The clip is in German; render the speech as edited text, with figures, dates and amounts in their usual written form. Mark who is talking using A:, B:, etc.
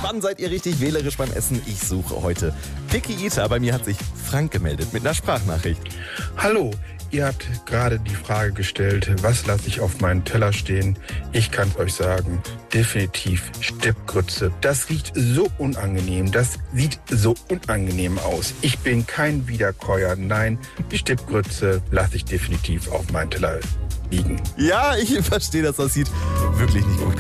A: Wann seid ihr richtig wählerisch beim Essen? Ich suche heute Picky Eater. Bei mir hat sich Frank gemeldet mit einer Sprachnachricht.
B: Hallo, ihr habt gerade die Frage gestellt, was lasse ich auf meinen Teller stehen? Ich kann es euch sagen, definitiv Stippgrütze. Das riecht so unangenehm, das sieht so unangenehm aus. Ich bin kein Wiederkäuer, nein, Stippgrütze lasse ich definitiv auf meinen Teller liegen.
A: Ja, ich verstehe das. Das sieht wirklich nicht gut